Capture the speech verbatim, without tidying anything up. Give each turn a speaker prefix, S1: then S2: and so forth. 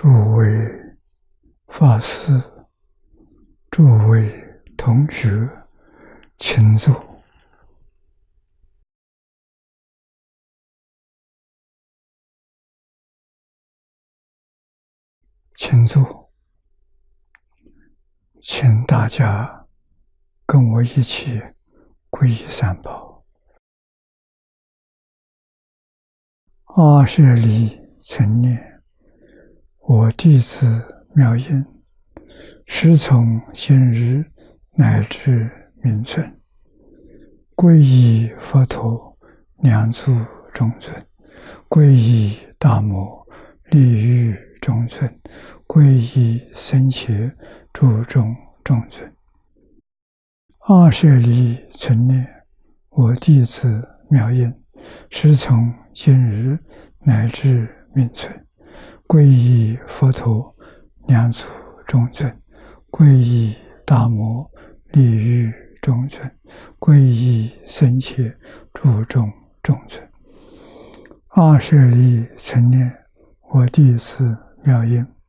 S1: 诸位法师、诸位同学，请坐。请坐，请大家跟我一起皈依三宝。阿舍利存念，我弟子妙音，师从今日乃至明存，皈依佛陀，两足中尊；皈依大摩，利欲中尊；皈依僧伽，注重中尊。阿舍利存念，我弟子妙音，师从今日乃至明存，皈依佛陀，两足中尊；皈依大摩，利欲中尊；皈依僧伽，注重中尊。阿舍利存念，我弟子妙音，